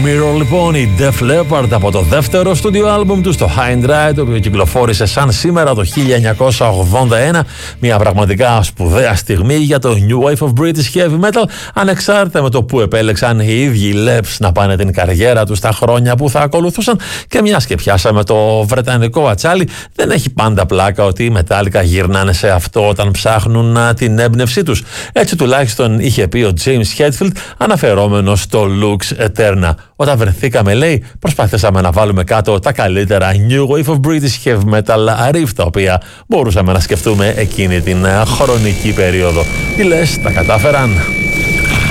Mirror λοιπόν, η Def Leppard από το δεύτερο στούντιο άλμπουμ του στο High and Dry, το οποίο κυκλοφόρησε σαν σήμερα το 1981, μια πραγματικά σπουδαία στιγμή για το New Wave of British Heavy Metal, ανεξάρτητα με το που επέλεξαν οι ίδιοι οι Leps να πάνε την καριέρα τους τα χρόνια που θα ακολουθούσαν. Και μιας και πιάσαμε το βρετανικό ατσάλι, δεν έχει πάντα πλάκα ότι οι Metallica γυρνάνε σε αυτό όταν ψάχνουν την έμπνευσή τους. Έτσι τουλάχιστον είχε πει ο James Hetfield, αναφερόμενος στο Lux Eterna. Όταν βρεθήκαμε, λέει, προσπαθήσαμε να βάλουμε κάτω τα καλύτερα New Wave of British Heavy Metal riff, τα οποία μπορούσαμε να σκεφτούμε εκείνη την χρονική περίοδο. Τι λες, τα κατάφεραν?